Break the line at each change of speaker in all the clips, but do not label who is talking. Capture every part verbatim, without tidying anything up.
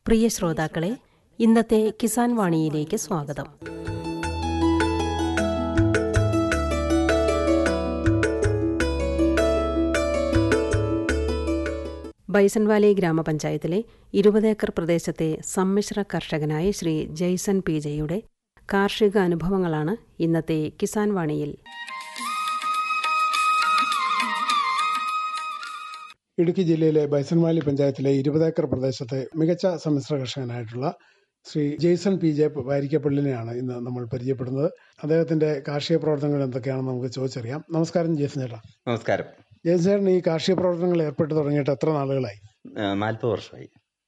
പ്രിയ ശ്രോതാക്കളെ, ഇന്നത്തെ കിസാൻ വാണിയിലേക്ക് സ്വാഗതം. ബൈസൺവാലി ഗ്രാമപഞ്ചായത്തിലെ ഇരുപത് ഏക്കർ പ്രദേശത്തെ സമ്മിശ്ര കർഷകനായ ശ്രീ ജയ്സൺ പി ജെയുടെ കാർഷിക അനുഭവങ്ങളാണ് ഇന്നത്തെ കിസാൻ വാണിയിൽ.
ഇടുക്കി ജില്ലയിലെ ബൈസൺവാലി പഞ്ചായത്തിലെ ഇരുപത് ഏക്കർ പ്രദേശത്തെ മികച്ച സമ്മിശ്ര കർഷകനായിട്ടുള്ള ശ്രീ ജെയ്സൺ പി ജെ വാരിക്കപ്പള്ളിനെയാണ് ഇന്ന് നമ്മൾ പരിചയപ്പെടുന്നത്. അദ്ദേഹത്തിന്റെ കാർഷിക പ്രവർത്തനങ്ങൾ എന്തൊക്കെയാണെന്ന് നമുക്ക് ചോദിച്ചറിയാം. നമസ്കാരം ജെയ്സൺ ചേട്ടാ.
നമസ്കാരം.
ജെയ്സൺ ചേട്ടൻ ഈ കാർഷിക പ്രവർത്തനങ്ങൾ ഏർപ്പെട്ട് തുടങ്ങിയിട്ട് എത്ര നാളുകളായി?
നാൽപ്പത് വർഷമായി.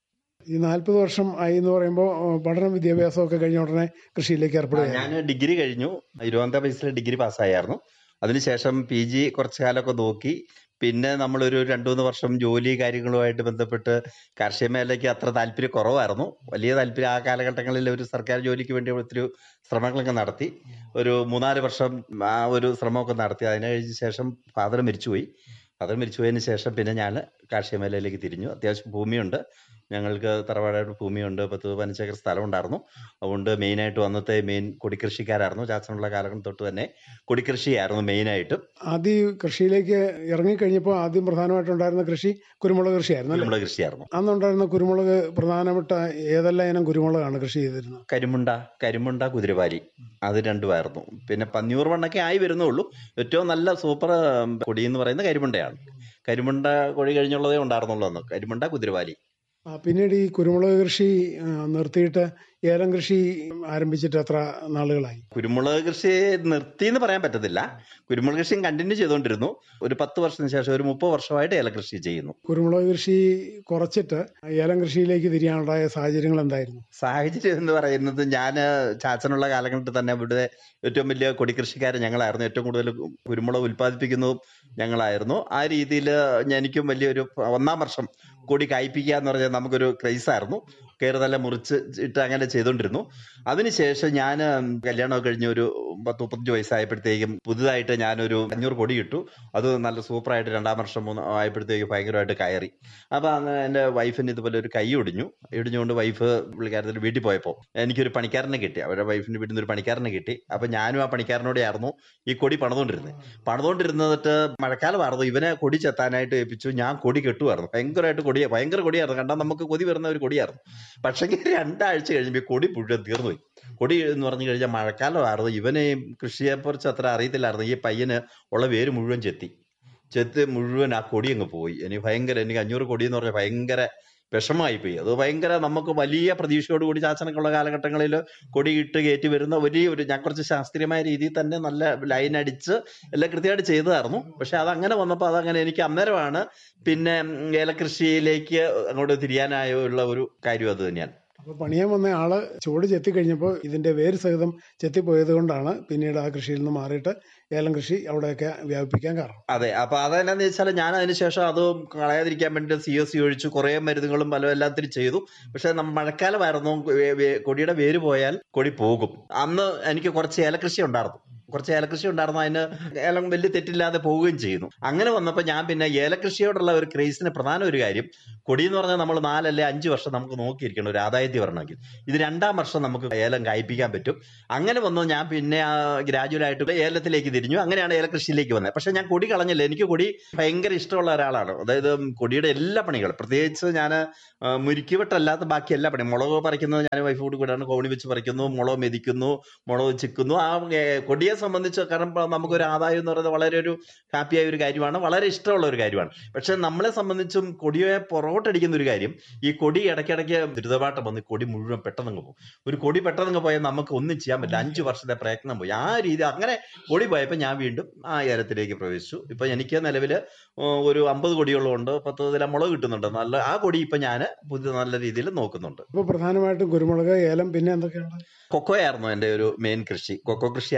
ഈ നാൽപ്പത് വർഷം ആയി എന്ന് പറയുമ്പോൾ പഠനം വിദ്യാഭ്യാസമൊക്കെ കഴിഞ്ഞ ഉടനെ കൃഷിയിലേക്ക് ഏർപ്പെടുക?
ഞാൻ ഡിഗ്രി കഴിഞ്ഞു. ഇരുപതാം വയസ്സിൽ ഡിഗ്രി പാസ്സായിരുന്നു. അതിനുശേഷം പി ജി കുറച്ചു കാലമൊക്കെ നോക്കി. പിന്നെ നമ്മളൊരു രണ്ടു മൂന്ന് വർഷം ജോലി കാര്യങ്ങളുമായിട്ട് ബന്ധപ്പെട്ട് കാർഷിക മേഖലയ്ക്ക് അത്ര താല്പര്യം കുറവായിരുന്നു. വലിയ താല്പര്യം ആ കാലഘട്ടങ്ങളിൽ ഒരു സർക്കാർ ജോലിക്ക് വേണ്ടി ഒത്തിരി ശ്രമങ്ങളൊക്കെ നടത്തി. ഒരു മൂന്നാല് വർഷം ആ ഒരു ശ്രമമൊക്കെ നടത്തി. അതിന് കഴിഞ്ഞ ശേഷം ഫാദർ മരിച്ചുപോയി. ഫാദർ മരിച്ചുപോയതിന് ശേഷം പിന്നെ ഞാൻ കാർഷിക മേഖലയിലേക്ക് തിരിഞ്ഞു. അത്യാവശ്യം ഭൂമിയുണ്ട്, ഞങ്ങൾക്ക് തറവാടായിട്ട് ഭൂമിയുണ്ട്. പത്ത് പതിനഞ്ചേക്കർ സ്ഥലം ഉണ്ടായിരുന്നു. അതുകൊണ്ട് മെയിനായിട്ട് അന്നത്തെ മെയിൻ കൊടിക്കൃഷിക്കാരായിരുന്നു. ചാച്ചനുള്ള കാലഘട്ടം തൊട്ട് തന്നെ കൊടിക്കൃഷിയായിരുന്നു മെയിനായിട്ടും.
ആദ്യം കൃഷിയിലേക്ക് ഇറങ്ങിക്കഴിഞ്ഞപ്പോൾ ആദ്യം പ്രധാനമായിട്ടുണ്ടായിരുന്ന കൃഷി കുരുമുളക് കൃഷിയായിരുന്നു.
കുരുമുളക് കൃഷിയായിരുന്നു
അന്നുണ്ടായിരുന്ന കുരുമുളക് പ്രധാനപ്പെട്ട ഏതെല്ലാം ഇനം കുരുമുളകാണ് കൃഷി ചെയ്തിരുന്നത്?
കരിമുണ്ട കരിമുണ്ട കുതിരവാലി, അത് രണ്ടുമായിരുന്നു. പിന്നെ പന്നിയൂർ മണ്ണൊക്കെ ആയി വരുന്നുള്ളൂ. ഏറ്റവും നല്ല സൂപ്പർ കൊടി എന്ന് പറയുന്നത് കരിമുണ്ടയാണ്. കരിമുണ്ട കൊടി കഴിഞ്ഞുള്ളതേ ഉണ്ടായിരുന്നുള്ളൂ അന്ന്. കരിമുണ്ട കുതിരവാലി.
പിന്നീട് ഈ കുരുമുളക് കൃഷി നിർത്തിയിട്ട് ഏലം കൃഷി ആരംഭിച്ചിട്ട് എത്ര നാളുകളായി?
കുരുമുളക് കൃഷി നിർത്തി എന്ന് പറയാൻ പറ്റത്തില്ല. കുരുമുളക് കൃഷിയും കണ്ടിന്യൂ ചെയ്തുകൊണ്ടിരുന്നു. ഒരു പത്ത് വർഷത്തിന് ശേഷം ഒരു മുപ്പത് വർഷമായിട്ട് ഏലം കൃഷി ചെയ്യുന്നു.
കുരുമുളക് കൃഷി കുറച്ചിട്ട് ഏലം കൃഷിയിലേക്ക് തിരിയാനുണ്ടായ സാഹചര്യങ്ങൾ എന്തായിരുന്നു?
സാഹചര്യം എന്ന് പറയുന്നത്, ഞാൻ ചാച്ചനുള്ള കാലഘട്ടത്തിൽ തന്നെ ഇവിടെ ഏറ്റവും വലിയ കൊടിക്കൃഷിക്കാരൻ ഞങ്ങളായിരുന്നു. ഏറ്റവും കൂടുതൽ കുരുമുളക് ഉൽപ്പാദിപ്പിക്കുന്നതും ഞങ്ങളായിരുന്നു. ആ രീതിയിൽ എനിക്കും വലിയൊരു ഒന്നാം വർഷം കൊടി കായ്പിക്കുക എന്ന് പറഞ്ഞാൽ നമുക്കൊരു ക്രൈസായിരുന്നു. കയറി നല്ല മുറിച്ച് ഇട്ട് അങ്ങനെ ചെയ്തുകൊണ്ടിരുന്നു. അതിനുശേഷം ഞാൻ കല്യാണമൊക്കെ കഴിഞ്ഞ് ഒരു പത്ത് മുപ്പത്തഞ്ച് വയസ്സായപ്പോഴത്തേക്കും പുതുതായിട്ട് ഞാനൊരു അഞ്ഞൂറ് കൊടി ഇട്ടു. അത് നല്ല സൂപ്പറായിട്ട് രണ്ടാം വർഷം മൂന്ന് ആയപ്പോഴത്തേക്ക് ഭയങ്കരമായിട്ട് കയറി. അപ്പം അങ്ങനെ എൻ്റെ വൈഫിന് ഇതുപോലെ ഒരു കൈ ഒടിഞ്ഞു. ഇടിഞ്ഞുകൊണ്ട് വൈഫ് പുള്ളിക്കാരത്തിൻ്റെ വീട്ടിൽ പോയപ്പോൾ എനിക്കൊരു പണിക്കാരനെ കിട്ടി. അവരുടെ വൈഫിൻ്റെ വീട്ടിൽ നിന്ന് ഒരു പണിക്കാരനെ കിട്ടി. അപ്പം ഞാനും ആ പണിക്കാരനോടെ ആയിരുന്നു ഈ കൊടി പണിതുകൊണ്ടിരുന്നത്. പണിതുകൊണ്ടിരുന്നിട്ട് മഴക്കാലമായിരുന്നു. ഇവനെ കൊടി ചെത്താനായിട്ട് ഏൽപ്പിച്ചു. ഞാൻ കൊടി കെട്ടുമായിരുന്നു. ഭയങ്കരമായിട്ട് കൊടിയ ഭയങ്കര കൊടിയായിരുന്നു. കണ്ടാൽ നമുക്ക് കൊതി വരുന്ന ഒരു കൊടിയായിരുന്നു. പക്ഷെങ്കിൽ രണ്ടാഴ്ച കഴിഞ്ഞപ്പോൾ കൊടി മുഴുവൻ തീർന്നുപോയി. കൊടി എന്ന് പറഞ്ഞു കഴിഞ്ഞാൽ മഴക്കാലമായിരുന്നു. ഇവനെ കൃഷിയെക്കുറിച്ച് അത്ര അറിയത്തില്ലായിരുന്നു. ഈ പയ്യന് ഉള്ള വേര് മുഴുവൻ ചെത്തി ചെത്ത് മുഴുവൻ ആ കൊടി അങ്ങ് പോയി. എനിക്ക് ഭയങ്കര എനിക്ക് അഞ്ഞൂറ് കൊടി എന്ന് പറഞ്ഞാൽ ഭയങ്കര വിഷമമായി പോയി. അത് ഭയങ്കര നമുക്ക് വലിയ പ്രതീക്ഷയോടുകൂടി ചാച്ചനൊക്കെ ഉള്ള കാലഘട്ടങ്ങളിൽ കൊടിയിട്ട് കയറ്റി വരുന്ന വലിയ ഒരു ഞാൻ കുറച്ച് ശാസ്ത്രീയമായ രീതിയിൽ തന്നെ നല്ല ലൈൻ അടിച്ച് എല്ലാം കൃത്യമായിട്ട് ചെയ്തതായിരുന്നു. പക്ഷെ അതങ്ങനെ വന്നപ്പോൾ അതങ്ങനെ എനിക്ക് അന്നേരമാണ് പിന്നെ ഏലകൃഷിയിലേക്ക് അങ്ങോട്ട് തിരിയാനായുള്ള ഒരു കാര്യം അത് തന്നെയാണ്.
അപ്പോൾ പണിയാൻ വന്ന ആള് ചുവട് ചെത്തി കഴിഞ്ഞപ്പോൾ ഇതിന്റെ വേര് സഹിതം ചെത്തിപ്പോയത് കൊണ്ടാണ് പിന്നീട് ആ കൃഷിയിൽ നിന്ന് മാറിയിട്ട് ഏലം കൃഷി അവിടെയൊക്കെ വ്യാപിപ്പിക്കാൻ കാരണം.
അതെ. അപ്പൊ അതെന്നാന്ന് വെച്ചാൽ ഞാൻ അതിനുശേഷം അത് കളയാതിരിക്കാൻ വേണ്ടി സി ഒ സി ഒഴിച്ചു, കുറെ മരുന്നുകളും പല എല്ലാത്തിനും ചെയ്തു. പക്ഷെ മഴക്കാലമായിരുന്നു. കൊടിയുടെ വേര് പോയാൽ കൊടി പോകും. അന്ന് എനിക്ക് കുറച്ച് ഏലകൃഷി ഉണ്ടായിരുന്നു. കുറച്ച് ഏലകൃഷി ഉണ്ടായിരുന്നു. അതിന് ഏലം വലിയ തെറ്റില്ലാതെ പോവുകയും ചെയ്യുന്നു. അങ്ങനെ വന്നപ്പോൾ ഞാൻ പിന്നെ ഏലകൃഷിയോടുള്ള ഒരു ക്രേസിന് പ്രധാന ഒരു കാര്യം, കൊടി എന്ന് പറഞ്ഞാൽ നമ്മൾ നാലല്ലേ അഞ്ച് വർഷം നമുക്ക് നോക്കിയിരിക്കണം ഒരു ആദായത്തിൽ വരണമെങ്കിൽ. ഇത് രണ്ടാം വർഷം നമുക്ക് ഏലം കായ്പിക്കാൻ പറ്റും. അങ്ങനെ വന്നു ഞാൻ പിന്നെ ഗ്രാജുവലായിട്ട് ഏലത്തിലേക്ക് തിരിഞ്ഞു. അങ്ങനെയാണ് ഏലകൃഷിയിലേക്ക് വന്നത്. പക്ഷെ ഞാൻ കൊടി കളഞ്ഞില്ല. എനിക്ക് കൊടി ഭയങ്കര ഇഷ്ടമുള്ള ഒരാളാണ്. അതായത് കൊടിയുടെ എല്ലാ പണികളും, പ്രത്യേകിച്ച് ഞാൻ മുരിക്കുവെട്ടല്ലാത്ത ബാക്കി എല്ലാ പണിയും, മുളക് പറിക്കുന്നത് ഞാൻ വൈഫോട് കൂടെയാണ്. കോണി വെച്ച് പറിക്കുന്നു, മുളക് മെതിക്കുന്നു, മുളക് ചിക്കുന്നു. ആ കൊടിയെ സംബന്ധിച്ച് കാരണം നമുക്കൊരു ആദായം എന്ന് പറയുന്നത് വളരെ ഒരു ഹാപ്പിയായ ഒരു കാര്യമാണ്, വളരെ ഇഷ്ടമുള്ള ഒരു കാര്യമാണ്. പക്ഷെ നമ്മളെ സംബന്ധിച്ചും കൊടിയെ പുറകോട്ടടിക്കുന്ന ഒരു കാര്യം, ഈ കൊടി ഇടയ്ക്കിടയ്ക്ക് ദുരിതമായിട്ട് വന്ന് കൊടി മുഴുവൻ പെട്ടെന്ന് പോകും. ഒരു കൊടി പെട്ടെന്ന് പോയാൽ നമുക്ക് ഒന്നും ചെയ്യാൻ പറ്റില്ല. അഞ്ചു വർഷത്തെ പ്രയത്നം പോയി. ആ രീതി അങ്ങനെ കൊടി പോയപ്പോൾ ഞാൻ വീണ്ടും ആ ഏലത്തിലേക്ക് പ്രവേശിച്ചു. ഇപ്പൊ എനിക്ക് നിലവിൽ ഒരു അമ്പത് കൊടികളുണ്ട്. പത്ത് ഇതിലെ മുളക് കിട്ടുന്നുണ്ട്. നല്ല ആ കൊടി ഇപ്പൊ ഞാൻ പുതിയ നല്ല രീതിയിൽ നോക്കുന്നുണ്ട്.
ഇപ്പൊ പ്രധാനമായിട്ടും കുരുമുളക്, ഏലം, പിന്നെ എന്തൊക്കെയാണ്?
കൊക്കോയായിരുന്നു എൻ്റെ ഒരു മെയിൻ കൃഷി. കൊക്കോ കൃഷിയായിരുന്നു കൂടി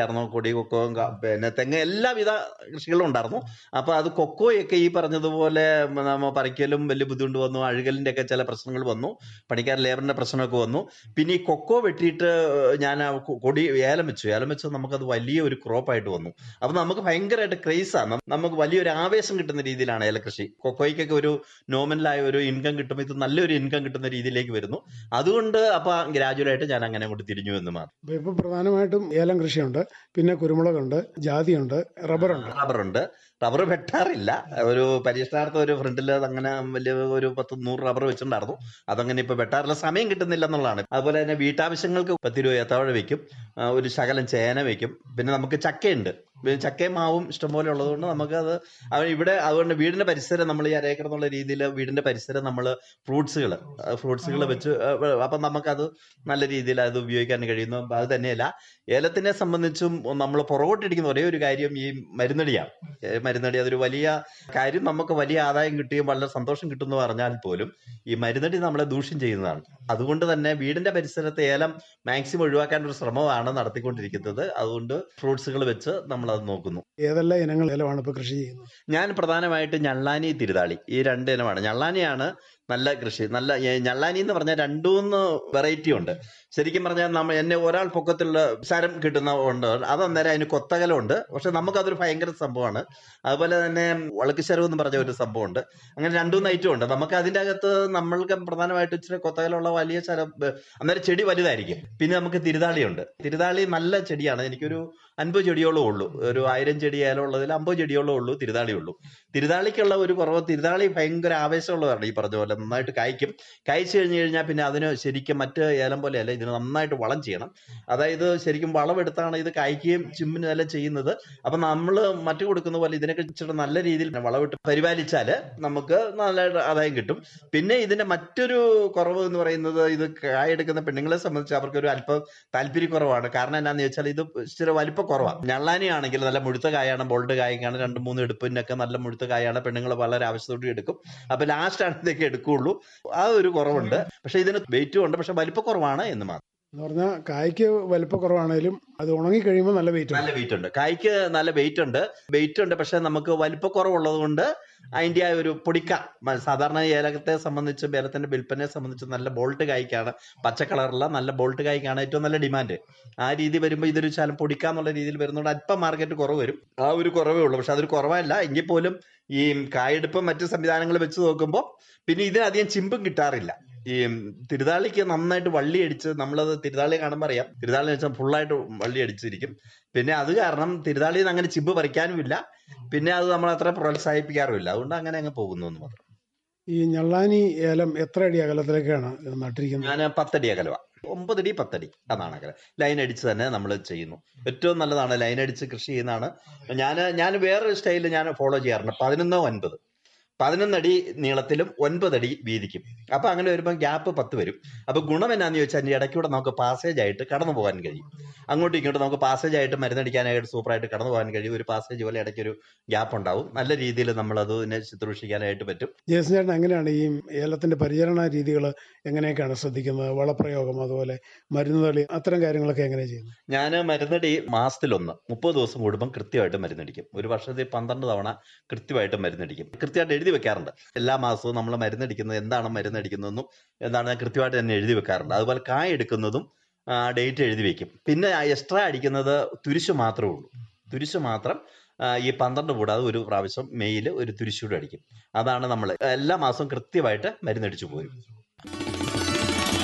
പൊടി, കൊക്കോയും പിന്നെ തെങ്ങ് എല്ലാവിധ കൃഷികളും ഉണ്ടായിരുന്നു. അപ്പൊ അത് കൊക്കോയൊക്കെ ഈ പറഞ്ഞതുപോലെ നമ്മ പറിക്കലും വലിയ ബുദ്ധിമുട്ട് വന്നു, അഴുകലിന്റെ ഒക്കെ ചില പ്രശ്നങ്ങൾ വന്നു, പണിക്കാർ ലേബറിന്റെ പ്രശ്നമൊക്കെ വന്നു. പിന്നെ ഈ കൊക്കോ വെട്ടിയിട്ട് ഞാൻ കൊടി ഏലം വെച്ചു. ഏലം വെച്ച് നമുക്കത് വലിയ ഒരു ക്രോപ്പായിട്ട് വന്നു. അപ്പൊ നമുക്ക് ഭയങ്കരമായിട്ട് ക്രേസാണ്, നമുക്ക് വലിയൊരു ആവേശം കിട്ടുന്ന രീതിയിലാണ് ഏലകൃഷി. കൊക്കോയ്ക്കൊക്കെ ഒരു നോമിനലായ ഒരു ഇൻകം കിട്ടുമ്പോൾ ഇത് നല്ലൊരു ഇൻകം കിട്ടുന്ന രീതിയിലേക്ക് വരുന്നു. അതുകൊണ്ട് അപ്പൊ ഗ്രാജുവലായിട്ട് ഞാൻ അങ്ങനെ അങ്ങോട്ട് തിരിഞ്ഞു എന്ന് മാത്രം.
ഇപ്പൊ പ്രധാനമായിട്ടും ഏലം കൃഷിയുണ്ട്, പിന്നെ കുരുമുളകുണ്ട്, ജാതിയുണ്ട്, റബ്ബറുണ്ട്.
റബ്ബറുണ്ട്. റബ്ബർ വെട്ടാറില്ല. ഒരു പരീക്ഷണാർത്ഥം ഒരു ഫ്രണ്ടിൽ അങ്ങനെ വലിയ ഒരു പത്ത് നൂറ് റബ്ബർ വെച്ചിട്ടുണ്ടായിരുന്നു. അതങ്ങനെ ഇപ്പൊ വെട്ടാറില്ല, സമയം കിട്ടുന്നില്ല എന്നുള്ളതാണ്. അതുപോലെ തന്നെ വീട്ടാവശ്യങ്ങൾക്ക് പത്ത് രൂപ ഏത്തവാഴ വെക്കും, ഒരു ശകലം ചേന വെക്കും. പിന്നെ നമുക്ക് ചക്കയുണ്ട്, ചക്കയും മാവും ഇഷ്ടംപോലെ ഉള്ളതുകൊണ്ട് നമുക്കത് ഇവിടെ അതുകൊണ്ട് വീടിന്റെ പരിസരം നമ്മൾ ഈ അരേക്കർ എന്നുള്ള രീതിയിൽ വീടിന്റെ പരിസരം നമ്മൾ ഫ്രൂട്ട്സുകൾ ഫ്രൂട്ട്സുകൾ വെച്ച് അപ്പം നമുക്കത് നല്ല രീതിയിൽ അത് ഉപയോഗിക്കാൻ കഴിയുന്നു. അത് തന്നെയല്ല, ഏലത്തിനെ സംബന്ധിച്ചും നമ്മൾ പുറകോട്ടിരിക്കുന്ന ഒരേ ഒരു കാര്യം ഈ മരുന്നടിയാണ്. മരുന്നടി അതൊരു വലിയ കാര്യം, നമുക്ക് വലിയ ആദായം കിട്ടുകയും വളരെ സന്തോഷം കിട്ടുമെന്ന് പറഞ്ഞാൽ പോലും ഈ മരുന്നടി നമ്മളെ ദൂഷ്യം ചെയ്യുന്നതാണ്. അതുകൊണ്ട് തന്നെ വീടിന്റെ പരിസരത്ത് ഏലം മാക്സിമം ഒഴിവാക്കാൻ ഒരു ശ്രമമാണ് നടത്തിക്കൊണ്ടിരിക്കുന്നത്. അതുകൊണ്ട് ഫ്രൂട്ട്സുകൾ വെച്ച് നമ്മൾ അത് നോക്കുന്നു.
ഏതെല്ലാം ഇനങ്ങൾ ഏലമാണ് ഇപ്പൊ കൃഷി ചെയ്യുന്നത്?
ഞാൻ പ്രധാനമായിട്ട് ഞള്ളാനി, തിരുതാളി ഈ രണ്ട് ഇനമാണ്. ഞള്ളാനിയാണ് നല്ല കൃഷി. നല്ല ഞള്ളാനി എന്ന് പറഞ്ഞാൽ രണ്ടു മൂന്ന് വെറൈറ്റി ഉണ്ട്. ശരിക്കും പറഞ്ഞാൽ നമ്മ എന്നെ ഒരാൾ പൊക്കത്തിലുള്ള ശരം കിട്ടുന്ന ഉണ്ട്, അത് അന്നേരം അതിന് കൊത്തകലമുണ്ട്. പക്ഷെ നമുക്കതൊരു ഭയങ്കര സംഭവമാണ്. അതുപോലെ തന്നെ വളക്കുശരം എന്ന് പറഞ്ഞ ഒരു സംഭവമുണ്ട്. അങ്ങനെ രണ്ടു മൂന്ന് ഐറ്റം ഉണ്ട്. നമുക്ക് അതിൻ്റെ അകത്ത് നമ്മൾക്ക് പ്രധാനമായിട്ട് ഇച്ചിരി കൊത്തകലുള്ള വലിയ ശരം, അന്നേരം ചെടി വലുതായിരിക്കും. പിന്നെ നമുക്ക് തിരുതാളിയുണ്ട്. തിരുതാളി നല്ല ചെടിയാണ്. എനിക്കൊരു അൻപത് ചെടിയോളം ഉള്ളൂ. ഒരു ആയിരം ചെടി ഏലം ഉള്ളതിൽ അമ്പത് ചെടിയോളം ഉള്ളൂ തിരുതാളി ഉള്ളൂ. തിരുതാളിക്കുള്ള ഒരു കുറവ്, തിരുതാളി ഭയങ്കര ആവേശമുള്ളതാണ്. ഈ പറഞ്ഞ പോലെ നന്നായിട്ട് കായ്ക്കും. കായ്ച്ചു കഴിഞ്ഞു കഴിഞ്ഞാൽ പിന്നെ അതിന് ശരിക്കും മറ്റ് ഏലം പോലെയല്ല, ഇതിന് നന്നായിട്ട് വളം ചെയ്യണം. അതായത് ശരിക്കും വളമെടുത്താണ് ഇത് കായ്ക്കുകയും ചിമ്മിനും എല്ലാം ചെയ്യുന്നത്. അപ്പൊ നമ്മൾ മറ്റു കൊടുക്കുന്ന പോലെ ഇതിനൊക്കെ ഇച്ചിരി നല്ല രീതിയിൽ വളമിട്ട് പരിപാലിച്ചാൽ നമുക്ക് നല്ല ആദായം കിട്ടും. പിന്നെ ഇതിന്റെ മറ്റൊരു കുറവ് എന്ന് പറയുന്നത്, ഇത് കായെടുക്കുന്ന പെണ്ണുങ്ങളെ സംബന്ധിച്ച് അവർക്കൊരു അല്പം താല്പര്യക്കുറവാണ്. കാരണം എന്താണെന്ന് ചോദിച്ചാൽ ഇത് ഇച്ചിരി വലിപ്പം കുറവാണ്. ഞള്ളാനി ആണെങ്കിൽ നല്ല മുഴുത്ത കായാണ്, ബോൾഡ് കായ്ക്കാണ്, രണ്ട് മൂന്ന് എടുപ്പിനൊക്കെ നല്ല മുഴുത്ത കായാണ്. പെണ്ണുങ്ങൾ വളരെ ആവശ്യത്തോടെ എടുക്കും. അപ്പൊ ലാസ്റ്റ് ആണ് ഇതൊക്കെ എടുക്കുകയുള്ളൂ. ആ ഒരു കുറവുണ്ട്. പക്ഷെ ഇതിന് വെയിറ്റും ഉണ്ട്, പക്ഷെ വലിപ്പക്കുറവാണ് എന്ന് മാത്രം.
എന്ന് പറഞ്ഞാൽ കായ്ക്ക് വലിപ്പക്കുറവാണെങ്കിലും അത് ഉണങ്ങി കഴിയുമ്പോൾ നല്ല വെയിറ്റ്
നല്ല വെയിറ്റ് ഉണ്ട്. കായ്ക്ക് നല്ല വെയിറ്റ് ഉണ്ട് വെയിറ്റ് ഉണ്ട് പക്ഷെ നമുക്ക് വലിപ്പക്കുറവുള്ളത് കൊണ്ട് അതിൻ്റെ ആ ഒരു പൊടിക്ക, സാധാരണ ഏലത്തെ സംബന്ധിച്ച് ഏലത്തിന്റെ വിൽപ്പനയെ സംബന്ധിച്ച് നല്ല ബോൾട്ട് കായ്ക്കാണ്, പച്ച കളറുള്ള നല്ല ബോൾട്ട് കായ്ക്കാണ് ഏറ്റവും നല്ല ഡിമാൻഡ്. ആ രീതി വരുമ്പോൾ ഇതൊരു ശാലം പൊടിക്ക എന്നുള്ള രീതിയിൽ വരുന്നതുകൊണ്ട് അല്പം മാർക്കറ്റ് കുറവ് വരും. ആ ഒരു കുറവേ ഉള്ളൂ. പക്ഷെ അതൊരു കുറവല്ല. എങ്കിൽ പോലും ഈ കായെടുപ്പും മറ്റു സംവിധാനങ്ങൾ വെച്ച് നോക്കുമ്പോൾ പിന്നെ ഇതിനധികം ചിമ്പും കിട്ടാറില്ല. ഈ തിരുതാളിക്ക് നന്നായിട്ട് വള്ളി അടിച്ച്, നമ്മളത് തിരുതാളി കാണുമ്പോൾ അറിയാം, തിരുതാളി വെച്ചാൽ ഫുള്ളായിട്ട് വള്ളി അടിച്ചിരിക്കും. പിന്നെ അത് കാരണം തിരുതാളിയിൽ നിന്ന് അങ്ങനെ ചിമ്പ് പറിക്കാനുമില്ല. പിന്നെ അത് നമ്മൾ അത്ര പ്രോത്സാഹിപ്പിക്കാറുമില്ല. അതുകൊണ്ട് അങ്ങനെ അങ്ങ് പോകുന്നു എന്ന് മാത്രം.
ഈ ഞള്ളാനി ഏലം എത്ര അടി അകലത്തിലേക്കാണ് നട്ടിരിക്കുന്നത്?
ഞാൻ പത്തടി അകലവ, ഒമ്പതടി പത്തടി അതാണ് അകലം. ലൈൻ അടിച്ച് തന്നെ നമ്മൾ ചെയ്യുന്നു. ഏറ്റവും നല്ലതാണ് ലൈൻ അടിച്ച് കൃഷി ചെയ്യുന്നതാണ്. ഞാൻ ഞാൻ വേറൊരു സ്റ്റൈലിൽ ഞാൻ ഫോളോ ചെയ്യാറുണ്ട്. പതിനൊന്ന് ഒൻപത് പതിനൊന്നടി നീളത്തിലും ഒൻപതടി വീതിക്കും. അപ്പൊ അങ്ങനെ വരുമ്പോൾ ഗ്യാപ്പ് പത്ത് വരും. അപ്പൊ ഗുണം എന്നാന്ന് ചോദിച്ചാൽ അതിന്റെ ഇടയ്ക്കൂടെ നമുക്ക് പാസേജ് ആയിട്ട് കടന്നു പോകാൻ കഴിയും. അങ്ങോട്ടും ഇങ്ങോട്ടും നമുക്ക് പാസേജ് ആയിട്ട് മരുന്നടിക്കാനായിട്ട് സൂപ്പറായിട്ട് കടന്നു പോകാൻ കഴിയും. ഒരു പാസേജ് പോലെ ഇടയ്ക്കൊരു ഗ്യാപ്പ് ഉണ്ടാവും. നല്ല രീതിയിൽ നമ്മൾ അതിനെ ശുശ്രൂഷിക്കാനായിട്ട് പറ്റും.
ജേസൺ ചേട്ടൻ എങ്ങനെയാണ് ഈ ഏലത്തിന്റെ പരിചരണ രീതികൾ എങ്ങനെയൊക്കെയാണ് ശ്രദ്ധിക്കുന്നത്? വളപ്രയോഗം, അതുപോലെ മരുന്നുതളി, അത്തരം കാര്യങ്ങളൊക്കെ എങ്ങനെയാണ് ചെയ്യുന്നത്?
ഞാൻ മരുന്നടി മാസത്തിലൊന്ന് മുപ്പത് ദിവസം കൂടുമ്പം കൃത്യമായിട്ട് മരുന്നടിക്കും. ഒരു വർഷത്തിൽ പന്ത്രണ്ട് തവണ കൃത്യമായിട്ട് മരുന്നടിക്കും. കൃത്യമായിട്ട് എഴുതി വെക്കാറുണ്ട്. എല്ലാ മാസവും നമ്മൾ മരുന്നടിക്കുന്നത്, എന്താണ് മരുന്നടിക്കുന്നതെന്നും എന്താണ് കൃത്യമായിട്ട് തന്നെ എഴുതി വെക്കാറുണ്ട്. അതുപോലെ കായ എടുക്കുന്നതും ഡേറ്റ് എഴുതി വെക്കും. പിന്നെ എക്സ്ട്രാ അടിക്കുന്നത് തുരിശ് മാത്രമേ ഉള്ളൂ. തുരിശ് മാത്രം ഈ പന്ത്രണ്ട് കൂടാതെ ഒരു പ്രാവശ്യം മെയ്യിൽ ഒരു തുരിശൂടെ അടിക്കും. അതാണ് നമ്മൾ എല്ലാ മാസവും കൃത്യമായിട്ട് മരുന്നടിച്ചു പോരും.